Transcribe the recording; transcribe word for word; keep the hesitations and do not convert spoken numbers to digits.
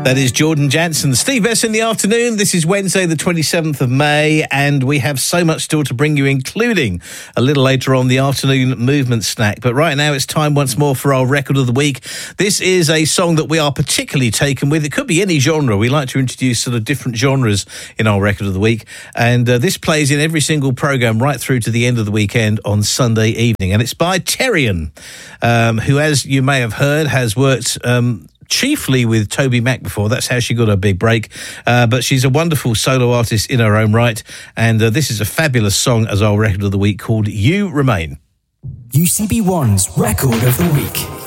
That is Jordan Jansen. Steve Bess in the afternoon. This is Wednesday, the twenty-seventh of May, and we have so much still to bring you, including a little later on the afternoon movement snack. But right now it's time once more for our record of the week. This is a song that we are particularly taken with. It could be any genre. We like to introduce sort of different genres in our record of the week. And uh, this plays in every single programme right through to the end of the weekend on Sunday evening. And it's by Terrian, um, who, as you may have heard, has worked... Um, chiefly with Toby Mac before. That's how she got her big break. Uh, but she's a wonderful solo artist in her own right. And uh, this is a fabulous song as our record of the week called You Remain. U C B one's record of the week.